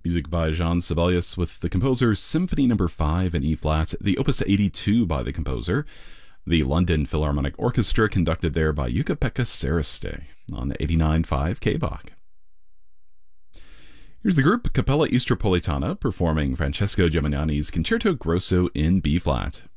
Music by Jean Sibelius with the composer's Symphony No. 5 in E-flat, the Opus 82 by the composer, the London Philharmonic Orchestra conducted there by Jukka-Pekka Sariste on 89.5 KBach. Here's the group Capella Istropolitana performing Francesco Gimignani's Concerto Grosso in B-flat.